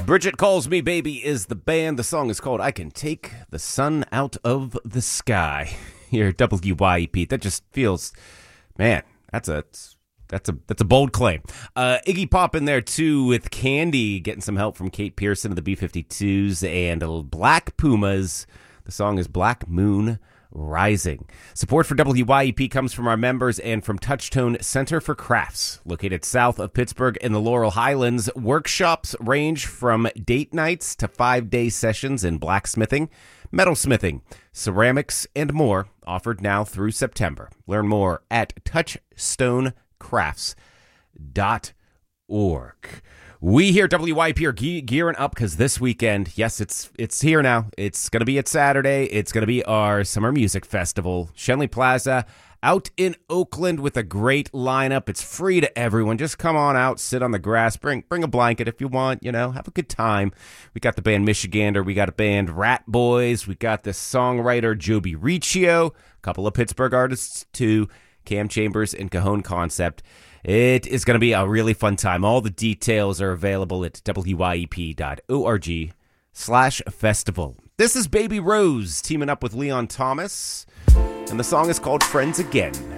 Bridget Calls Me Baby is the band. The song is called I Can Take the Sun Out of the Sky. Here, WYEP. That just feels, man, that's a bold claim. Iggy Pop in there too with Candy, getting some help from Kate Pearson of the B-52s, and Black Pumas. The song is Black Moon Rising. Support for WYEP comes from our members and from Touchtone Center for Crafts, located south of Pittsburgh in the Laurel Highlands. Workshops range from date nights to 5-day sessions in blacksmithing, metalsmithing, ceramics, and more, offered now through September. Learn more at touchstonecrafts.org. We here at WYP are gearing up because this weekend, yes, it's here now. It's going to be at Saturday. It's going to be our Summer Music Festival. Schenley Plaza out in Oakland with a great lineup. It's free to everyone. Just come on out, sit on the grass, bring a blanket if you want, have a good time. We got the band Michigander. We got a band Rat Boys. We got the songwriter Joby Riccio, a couple of Pittsburgh artists too, Cam Chambers and Cajon Concept. It is going to be a really fun time. All the details are available at wyep.org/festival. This is Baby Rose teaming up with Leon Thomas, and the song is called Friends Again.